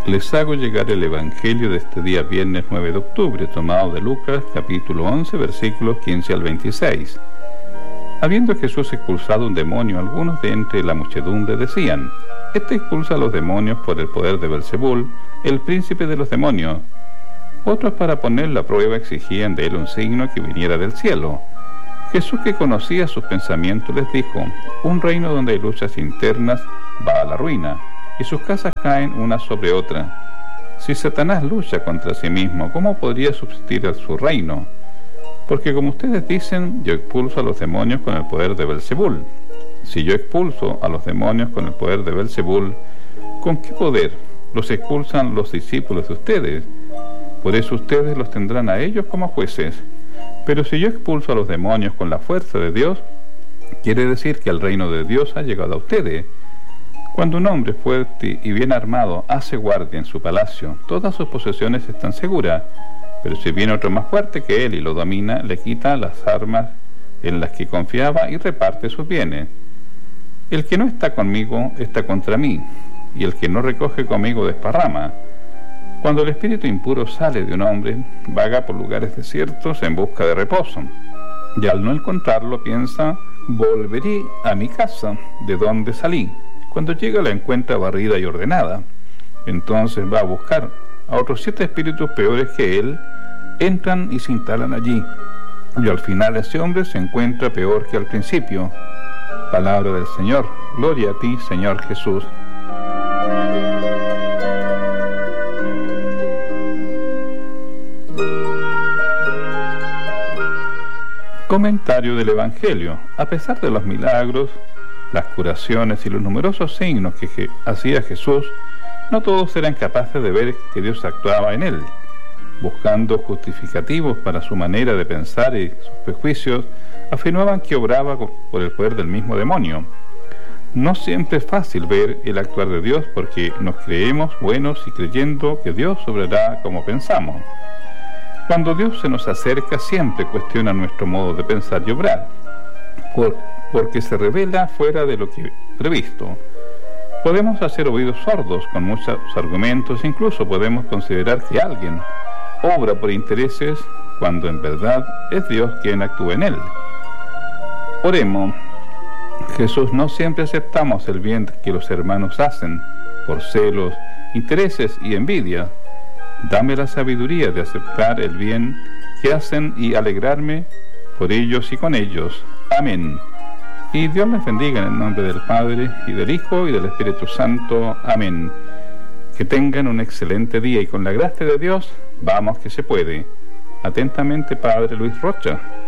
Les hago llegar el Evangelio de este día viernes 9 de octubre, tomado de Lucas, capítulo 11, versículos 15 al 26. Habiendo Jesús expulsado un demonio, algunos de entre la muchedumbre decían: Este expulsa a los demonios por el poder de Belzebul, el príncipe de los demonios. Otros, para ponerlo a prueba, exigían de él un signo que viniera del cielo. Jesús, que conocía sus pensamientos, les dijo: Un reino donde hay luchas internas va a la ruina, y sus casas caen una sobre otra. Si Satanás lucha contra sí mismo, ¿cómo podría subsistir a su reino? Porque como ustedes dicen, yo expulso a los demonios con el poder de Belzebul. Si yo expulso a los demonios con el poder de Belzebul, ¿con qué poder los expulsan los discípulos de ustedes? Por eso ustedes los tendrán a ellos como jueces. Pero si yo expulso a los demonios con la fuerza de Dios, quiere decir que el reino de Dios ha llegado a ustedes. Cuando un hombre fuerte y bien armado hace guardia en su palacio, todas sus posesiones están seguras. Pero si viene otro más fuerte que él y lo domina, le quita las armas en las que confiaba y reparte sus bienes. El que no está conmigo está contra mí, y el que no recoge conmigo desparrama. Cuando el espíritu impuro sale de un hombre, vaga por lugares desiertos en busca de reposo, y al no encontrarlo piensa: volveré a mi casa, de donde salí. Cuando llega la encuentra barrida y ordenada. Entonces va a buscar a otros 7 espíritus peores que él, entran y se instalan allí, y al final ese hombre se encuentra peor que al principio. Palabra del Señor. Gloria a ti, Señor Jesús. Comentario del Evangelio. A pesar de los milagros, las curaciones y los numerosos signos que hacía Jesús, no todos eran capaces de ver que Dios actuaba en él. Buscando justificativos para su manera de pensar y sus prejuicios, afirmaban que obraba por el poder del mismo demonio. No siempre es fácil ver el actuar de Dios porque nos creemos buenos y creyendo que Dios obrará como pensamos. Cuando Dios se nos acerca, siempre cuestiona nuestro modo de pensar y obrar, porque se revela fuera de lo que previsto. Podemos hacer oídos sordos con muchos argumentos, incluso podemos considerar que alguien obra por intereses cuando en verdad es Dios quien actúa en él. Oremos. Jesús, no siempre aceptamos el bien que los hermanos hacen por celos, intereses y envidia. Dame la sabiduría de aceptar el bien que hacen y alegrarme por ellos y con ellos. Amén. Y Dios les bendiga en el nombre del Padre, y del Hijo, y del Espíritu Santo. Amén. Que tengan un excelente día, y con la gracia de Dios, vamos que se puede. Atentamente, Padre Luis Rocha.